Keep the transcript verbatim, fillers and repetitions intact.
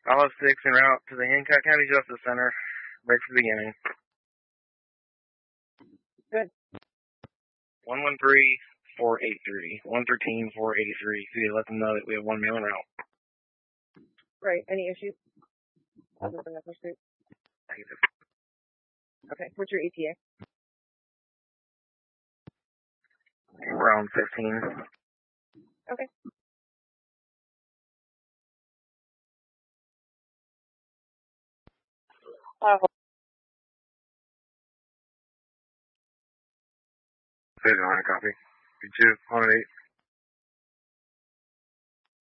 All of six en route to the Hancock County Justice Center. Right from the beginning. Good. one one three, four eight three. one thirteen, four eighty-three. So you let them know that we have one male en route. Right. Any issues? Other than the pursuit? Okay. What's your E T A? Around fifteen. Okay. Uh, Say on a copy. You two, on an eight.